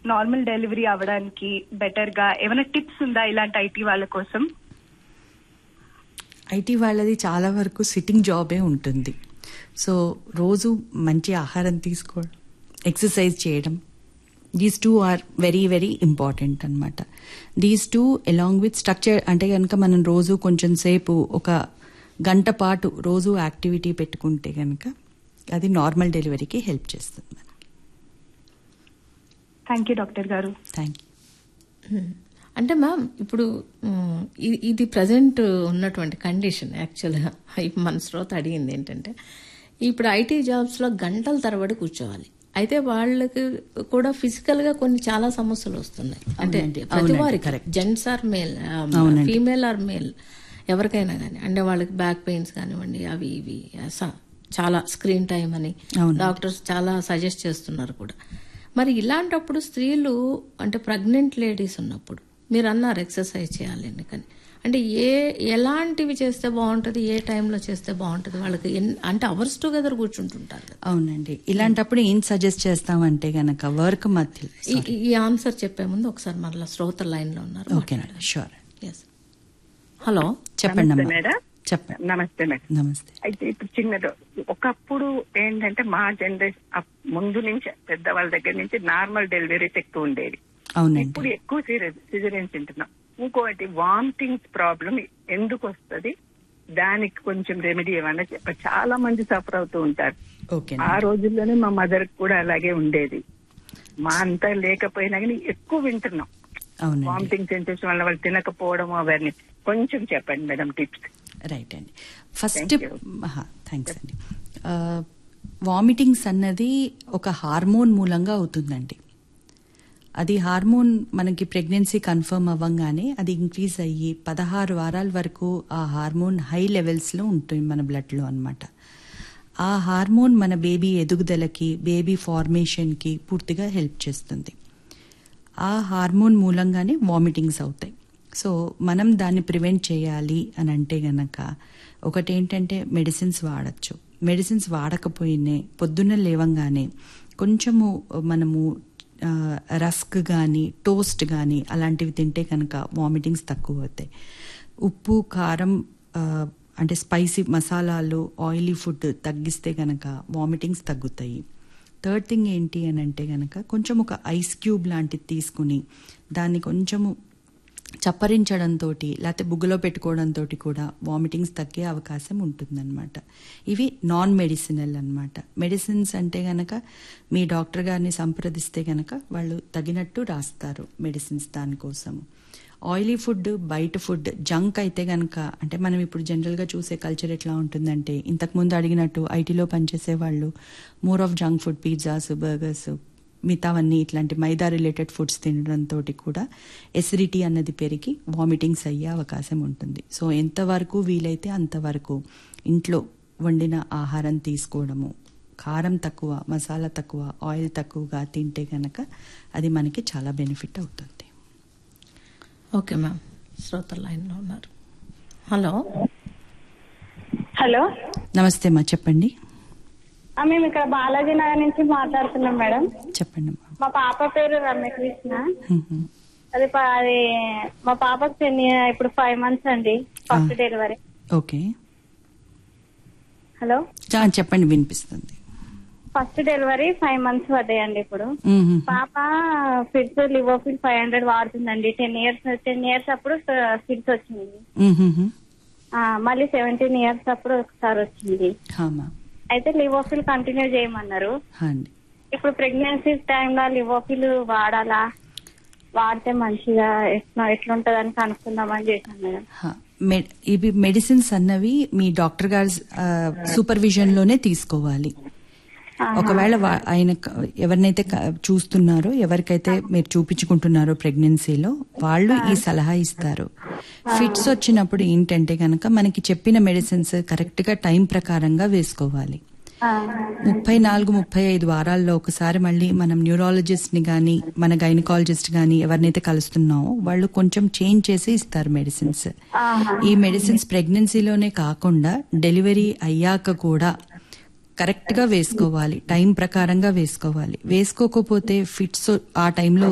Normal delivery అవ్వడానికి better గా ఏమైనా టిప్స్ ఉందా ఇలాంటి ఐటీ వాళ్ళ కోసం? ఐటీ వాళ్ళది చాలా వరకు సిట్టింగ్ జాబే ఉంటుంది. సో రోజు మంచి ఆహారం తీసుకోవడం, ఎక్సర్సైజ్ చేయడం, these two are very very important అనమాట. These two along with structure, అంటే కనుక మనం రోజు కొంచెం సేపు ఒక గంట పాటు రోజు యాక్టివిటీ పెట్టుకుంటే కనుక అది నార్మల్ డెలివరీకి హెల్ప్ చేస్తుంది. థ్యాంక్ యూ డాక్టర్ గారు. Thank you. అంటే మ్యామ్ ఇప్పుడు ఇది ప్రజెంట్ ఉన్నటువంటి కండిషన్. యాక్చువల్గా మన శ్రోత అడిగింది ఏంటంటే, ఇప్పుడు ఐటీ జాబ్స్లో గంటల తరబడి కూర్చోవాలి. అయితే వాళ్ళకి కూడా ఫిజికల్ గా కొన్ని చాలా సమస్యలు వస్తున్నాయి. అంటే ప్రతి వారికి, gents or male, female or male, ఎవరికైనా కానీ, అంటే వాళ్ళకి బ్యాక్ పెయిన్స్ కానివ్వండి, అవి ఇవి చాలా స్క్రీన్ టైం అని డాక్టర్స్ చాలా సజెస్ట్ చేస్తున్నారు కూడా. మరి ఇలాంటప్పుడు స్త్రీలు, అంటే ప్రెగ్నెంట్ లేడీస్ ఉన్నప్పుడు మీరు అన్నారు ఎక్సర్సైజ్ చేయాలి అని, కానీ అంటే ఎలాంటివి చేస్తే బాగుంటుంది, ఏ టైంలో చేస్తే బాగుంటుంది? వాళ్ళకి అంటే అవర్స్ టుగెదర్ కూర్చుంటుంటారు. అవునండి. ఇలాంటప్పుడు ఏం సజెస్ట్ చేస్తామంటే గనక వర్క్ మధ్య ఈ ఆన్సర్ చెప్పే ముందు ఒకసారి మళ్ళీ శ్రోత లైన్ లో ఉన్నారు. Okay, sure. హలో, చెప్పండి మేడం. చెప్పండి. నమస్తే మేడం. నమస్తే. అయితే ఇప్పుడు చిన్నది, ఒకప్పుడు ఏంటంటే మా జనరేషన్ ముందు నుంచి పెద్దవాళ్ళ దగ్గర నుంచి నార్మల్ డెలివరీస్ ఎక్కువ ఉండేది. ఇప్పుడు ఎక్కువ సిజేరియన్స్ తింటున్నాం. ఇంకోటి వామిటింగ్స్ ప్రాబ్లం ఎందుకు వస్తుంది, దానికి కొంచెం రెమెడీ ఏమన్నా చెప్పారు. చాలా మంది సఫర్ అవుతూ ఉంటారు. ఆ రోజుల్లోనే మా మదర్ కూడా అలాగే ఉండేది. మా అంతా లేకపోయినా కానీ ఎక్కువ వింటున్నాం వామిటింగ్ సెన్సేషన్ వల్ల, వాళ్ళు తినకపోవడం అవన్నీ. కొంచెం చెప్పండి మేడం టిప్స్. రైట్ అండి. ఫస్ట్ థ్యాంక్స్ అండి. వామిటింగ్స్ అన్నది ఒక హార్మోన్ మూలంగా అవుతుందండి. అది హార్మోన్ మనకి ప్రెగ్నెన్సీ కన్ఫర్మ్ అవ్వగానే అది ఇంక్రీజ్ అయ్యి 16 వారాల వరకు ఆ హార్మోన్ హై లెవెల్స్లో ఉంటుంది మన బ్లడ్లో అనమాట. ఆ హార్మోన్ మన బేబీ ఎదుగుదలకి, బేబీ ఫార్మేషన్కి పూర్తిగా హెల్ప్ చేస్తుంది. ఆ హార్మోన్ మూలంగానే వామిటింగ్స్ అవుతాయి. సో మనం దాన్ని ప్రివెంట్ చేయాలి అని అంటే గనక ఒకటేంటంటే మెడిసిన్స్ వాడచ్చు. మెడిసిన్స్ వాడకపోయినే పొద్దున్న లేవంగానే కొంచెము మనము రస్క్ కానీ, టోస్ట్ కానీ అలాంటివి తింటే కనుక వామిటింగ్స్ తక్కువ అవుతాయి. ఉప్పు, కారం, అంటే స్పైసీ మసాలాలు, ఆయిలీ ఫుడ్ తగ్గిస్తే కనుక వామిటింగ్స్ తగ్గుతాయి. థర్డ్ థింగ్ ఏంటి అని అంటే కనుక కొంచెం ఒక ఐస్ క్యూబ్ లాంటిది తీసుకుని దాన్ని కొంచెము చప్పరించడంతో లేకపోతే బుగ్గలో పెట్టుకోవడంతో కూడా వామిటింగ్స్ తగ్గే అవకాశం ఉంటుందన్నమాట. ఇవి నాన్ మెడిసినల్ అన్నమాట. మెడిసిన్స్ అంటే గనక మీ డాక్టర్ గారిని సంప్రదిస్తే గనక వాళ్ళు తగినట్టు రాస్తారు మెడిసిన్స్ దానికోసం. ఆయిలీ ఫుడ్, బయట ఫుడ్, జంక్ అయితే గనక, అంటే మనం ఇప్పుడు జనరల్గా చూసే కల్చర్ ఎట్లా ఉంటుందంటే, ఇంతకుముందు అడిగినట్టు ఐటీలో పనిచేసే వాళ్ళు more of junk food, pizzas, burgers, మిగతావన్నీ ఇట్లాంటి మైదా రిలేటెడ్ ఫుడ్స్ తినడంతో కూడా ఎసిడిటీ అన్నది పెరిగి వామిటింగ్స్ అయ్యే అవకాశం ఉంటుంది. సో ఎంతవరకు వీలైతే అంతవరకు ఇంట్లో వండిన ఆహారం తీసుకోవడము, కారం తక్కువ, మసాలా తక్కువ, ఆయిల్ తక్కువగా తింటే కనుక అది మనకి చాలా బెనిఫిట్ అవుతుంది. ఓకే మ్యామ్, శ్రోత లైన్లో ఉన్నారు. హలో. హలో, నమస్తే అమ్మా, చెప్పండి. మేము ఇక్కడ బాలాజీ నగర్ నుంచి మాట్లాడుతున్నాం మేడం. చెప్పండి. మా పాప పేరు రమ్యకృష్ణ. అది మా పాపకు ఇప్పుడు 5 months అండి, ఫస్ట్ డెలివరీ. ఓకే, హలో చెప్పండి, వినిపిస్తుంది. First delivery 5 months పడ్డాయండి. ఇప్పుడు పాప ఫిట్స్ లివోఫిల్ 500 వాడుతుందండి. 10 years అప్పుడు ఫిట్స్ వచ్చింది. మళ్ళీ 17 years అప్పుడు ఒకసారి వచ్చింది. అయితే లివోఫిల్ కంటిన్యూ చేయమన్నారు. ఇప్పుడు ప్రెగ్నెన్సీ టైంలో లివోఫిల్ వాడాలా, వాడితే మంచిగా ఎట్లుంటదని కనుక్కుందామని చేశాను మేడం. ఇవి మెడిసిన్స్ అన్నవి మీ డాక్టర్ గారి సూపర్విజన్ లోనే తీసుకోవాలి. ఒకవేళ ఆయన ఎవరినైతే చూస్తున్నారో, ఎవరికైతే మీరు చూపించుకుంటున్నారో ప్రెగ్నెన్సీలో, వాళ్ళు ఈ సలహా ఇస్తారు. ఫిట్స్ వచ్చినప్పుడు ఏంటంటే కనుక మనకి చెప్పిన మెడిసిన్స్ కరెక్ట్ గా టైం ప్రకారంగా వేసుకోవాలి. 34-35 వారాల్లో ఒకసారి మళ్ళీ మనం న్యూరాలజిస్ట్ ని గానీ, మన గైనకాలజిస్ట్ గానీ ఎవరినైతే కలుస్తున్నామో వాళ్ళు కొంచెం చేంజ్ చేసి ఇస్తారు మెడిసిన్స్. ఈ మెడిసిన్స్ ప్రెగ్నెన్సీలోనే కాకుండా డెలివరీ అయ్యాక కూడా కరెక్ట్ గా వేసుకోవాలి, టైం ప్రకారంగా వేసుకోవాలి. వేసుకోకపోతే ఫిట్స్ ఆ టైంలో